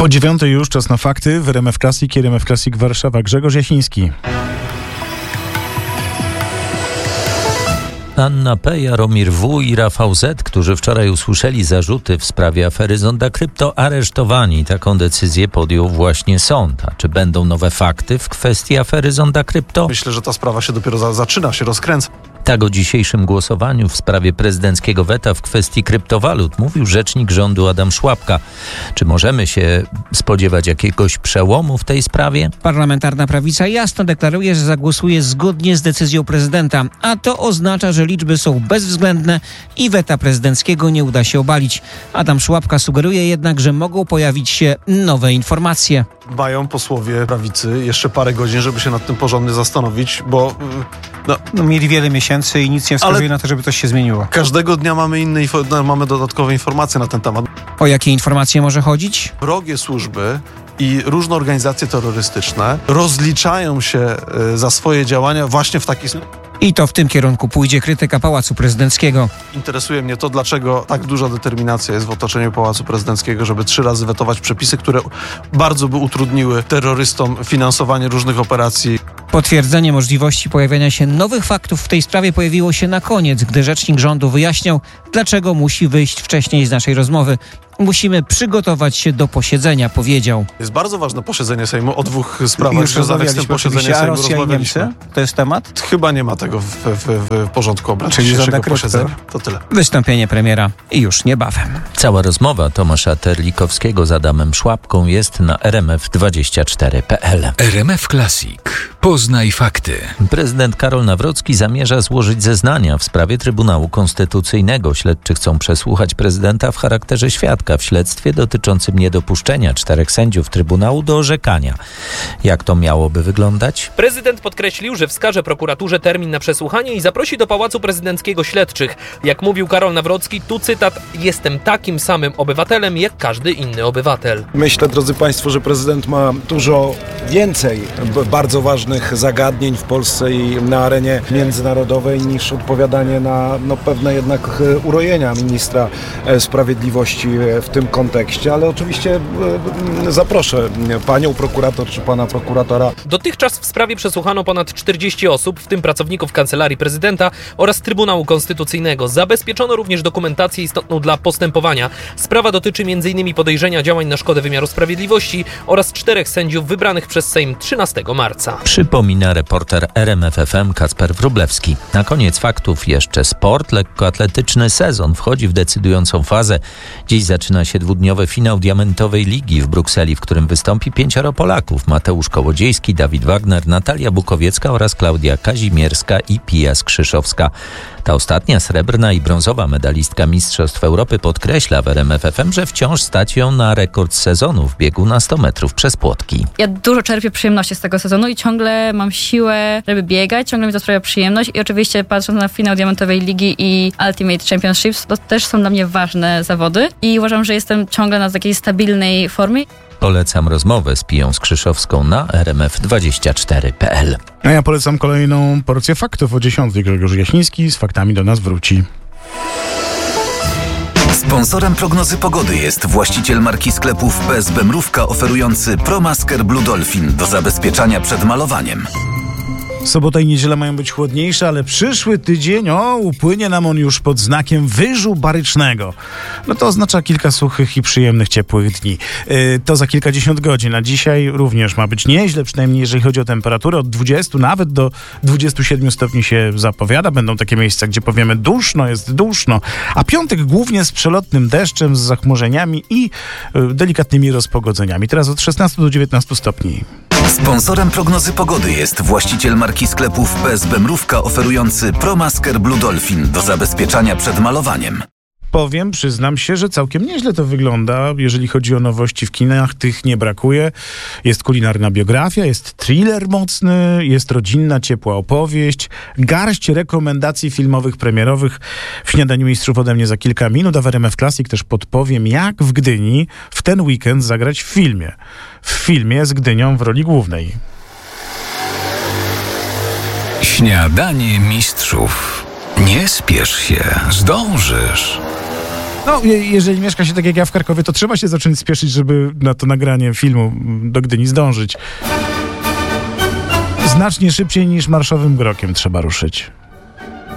Po 9 już czas na fakty w RMF Classic i RMF Classic Warszawa. Grzegorz Jasiński. Anna P., Jaromir W. i Rafał Z., którzy wczoraj usłyszeli zarzuty w sprawie afery Zonda Krypto, aresztowani. Taką decyzję podjął właśnie sąd. A czy będą nowe fakty w kwestii afery Zonda Krypto? Myślę, że ta sprawa się dopiero zaczyna, się rozkręca. Tak o dzisiejszym głosowaniu w sprawie prezydenckiego weta w kwestii kryptowalut mówił rzecznik rządu Adam Szłapka. Czy możemy się spodziewać jakiegoś przełomu w tej sprawie? Parlamentarna prawica jasno deklaruje, że zagłosuje zgodnie z decyzją prezydenta, a to oznacza, że liczby są bezwzględne i weta prezydenckiego nie uda się obalić. Adam Szłapka sugeruje jednak, że mogą pojawić się nowe informacje. Mają posłowie prawicy jeszcze parę godzin, żeby się nad tym porządnie zastanowić, bo... mieli wiele miesięcy i nic nie wskazuje na to, żeby coś się zmieniło. Każdego dnia mamy dodatkowe informacje na ten temat. O jakie informacje może chodzić? Wrogie służby i różne organizacje terrorystyczne rozliczają się za swoje działania właśnie w taki sposób. I to w tym kierunku pójdzie krytyka Pałacu Prezydenckiego. Interesuje mnie to, dlaczego tak duża determinacja jest w otoczeniu Pałacu Prezydenckiego, żeby 3 razy wetować przepisy, które bardzo by utrudniły terrorystom finansowanie różnych operacji. Potwierdzenie możliwości pojawienia się nowych faktów w tej sprawie pojawiło się na koniec, gdy rzecznik rządu wyjaśniał, dlaczego musi wyjść wcześniej z naszej rozmowy. Musimy przygotować się do posiedzenia, powiedział. Jest bardzo ważne posiedzenie Sejmu o 2 sprawach. Już rozmawialiśmy oczywiście, a Rosja i Niemcy? To jest temat? Chyba nie ma tego w porządku obrad dzisiejszego posiedzenia. To tyle. Wystąpienie premiera już niebawem. Cała rozmowa Tomasza Terlikowskiego z Adamem Szłapką jest na rmf24.pl. RMF Classic. Poznaj fakty. Prezydent Karol Nawrocki zamierza złożyć zeznania w sprawie Trybunału Konstytucyjnego. Śledczy chcą przesłuchać prezydenta w charakterze świadka w śledztwie dotyczącym niedopuszczenia 4 sędziów Trybunału do orzekania. Jak to miałoby wyglądać? Prezydent podkreślił, że wskaże prokuraturze termin na przesłuchanie i zaprosi do Pałacu Prezydenckiego śledczych. Jak mówił Karol Nawrocki, tu cytat: jestem takim samym obywatelem jak każdy inny obywatel. Myślę, drodzy Państwo, że prezydent ma dużo więcej bardzo ważnych zagadnień w Polsce i na arenie międzynarodowej niż odpowiadanie na pewne jednak urojenia ministra sprawiedliwości w tym kontekście, ale oczywiście zaproszę panią prokurator czy pana prokuratora. Dotychczas w sprawie przesłuchano ponad 40 osób, w tym pracowników Kancelarii Prezydenta oraz Trybunału Konstytucyjnego. Zabezpieczono również dokumentację istotną dla postępowania. Sprawa dotyczy m.in. podejrzenia działań na szkodę wymiaru sprawiedliwości oraz 4 sędziów wybranych przez Sejm 13 marca. Przypomina reporter RMF FM Kacper Wróblewski. Na koniec faktów jeszcze sport. Lekkoatletyczny sezon wchodzi w decydującą fazę. Dziś zaczyna się 2-dniowy finał Diamentowej Ligi w Brukseli, w którym wystąpi 5 Polaków. Mateusz Kołodziejski, Dawid Wagner, Natalia Bukowiecka oraz Klaudia Kazimierska i Pia Skrzyszowska. Ta ostatnia srebrna i brązowa medalistka Mistrzostw Europy podkreśla w RMF FM, że wciąż stać ją na rekord sezonu w biegu na 100 metrów przez płotki. Ja dużo czerpię przyjemności z tego sezonu i ciągle mam siłę, żeby biegać, ciągle mi to sprawia przyjemność i oczywiście patrząc na finał Diamentowej Ligi i Ultimate Championships, to też są dla mnie ważne zawody i uważam, że jestem ciągle na takiej stabilnej formie. Polecam rozmowę z Piją Skrzyszowską na rmf24.pl. A ja polecam kolejną porcję faktów o 10. Grzegorz Jasiński z faktami do nas wróci. Sponsorem prognozy pogody jest właściciel marki sklepów PSB Mrówka oferujący ProMasker Blue Dolphin do zabezpieczania przed malowaniem. Sobota i niedziela mają być chłodniejsze, ale przyszły tydzień, upłynie nam on już pod znakiem wyżu barycznego. No to oznacza kilka suchych i przyjemnych, ciepłych dni. To za kilkadziesiąt godzin, a dzisiaj również ma być nieźle, przynajmniej jeżeli chodzi o temperaturę. Od 20 nawet do 27 stopni się zapowiada. Będą takie miejsca, gdzie powiemy duszno, jest duszno. A piątek głównie z przelotnym deszczem, z zachmurzeniami i delikatnymi rozpogodzeniami. Teraz od 16 do 19 stopni. Sponsorem prognozy pogody jest właściciel marki sklepów PSB Mrówka oferujący ProMasker Blue Dolphin do zabezpieczania przed malowaniem. Przyznam się, że całkiem nieźle to wygląda, jeżeli chodzi o nowości w kinach, tych nie brakuje. Jest kulinarna biografia, jest thriller mocny, jest rodzinna, ciepła opowieść, garść rekomendacji filmowych, premierowych. W Śniadaniu Mistrzów ode mnie za kilka minut, a w RMF Classic też podpowiem, jak w Gdyni w ten weekend zagrać w filmie. W filmie z Gdynią w roli głównej. Śniadanie Mistrzów. Nie spiesz się, zdążysz. No, jeżeli mieszka się tak jak ja w Krakowie, to trzeba się zacząć spieszyć, żeby na to nagranie filmu do Gdyni zdążyć. Znacznie szybciej niż marszowym krokiem trzeba ruszyć.